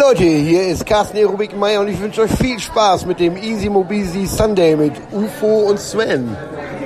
Leute, hier ist Carsten Aerobik-Meyer und ich wünsche euch viel Spaß mit dem Easy Mobility Sunday mit UFO und Sven.